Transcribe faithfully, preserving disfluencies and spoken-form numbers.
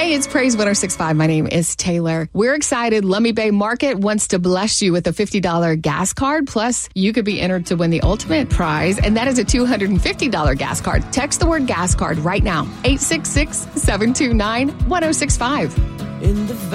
Hey, it's Praise one oh six point five. My name is Taylor. We're excited. Lummi Bay Market wants to bless you with a fifty dollars gas card. Plus, you could be entered to win the ultimate prize, and that is a two hundred fifty dollars gas card. Text the word gas card right now. eight six six, seven two nine, one oh six five. In the